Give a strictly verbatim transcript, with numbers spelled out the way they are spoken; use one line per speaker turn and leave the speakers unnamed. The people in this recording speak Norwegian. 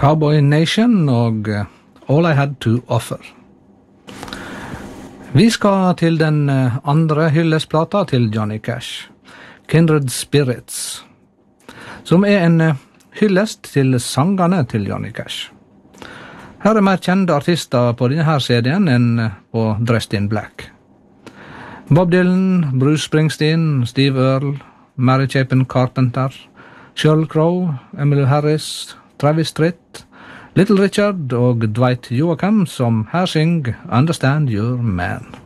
Cowboy Nation og All I Had to Offer. Vi skal til den andre hyllestplata til Johnny Cash, Kindred Spirits, som er en hyllest til sangene til Johnny Cash. Her er mer kjente artister på denne her C D-en enn på Dressed in Black. Bob Dylan, Bruce Springsteen, Steve Earle, Mary Chapin Carpenter, Sheryl Crow, Emmylou Harris, Travis Tritt, Little Richard og Dwight Yoakam som her syng Understand Your Man.